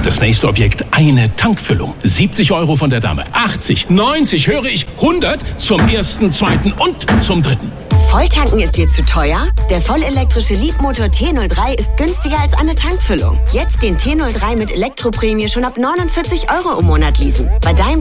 Das nächste Objekt, eine Tankfüllung. 70 € von der Dame. 80, 90, höre ich, 100 zum ersten, zweiten und zum dritten. Volltanken ist dir zu teuer? Der vollelektrische Leapmotor T03 ist günstiger als eine Tankfüllung. Jetzt den T03 mit Elektroprämie schon ab 49 € im Monat leasen. Bei deinem